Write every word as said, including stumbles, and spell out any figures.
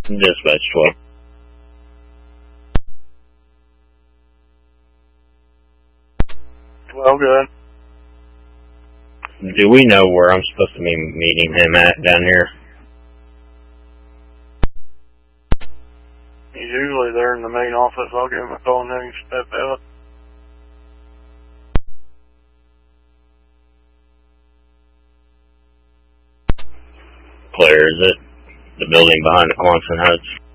Dispatch twelve. Well, good. Do we know where I'm supposed to be meeting him at down here? He's usually there in the main office. I'll give him a call and have him step out. Claire, is it? The building behind the Quonset Huts?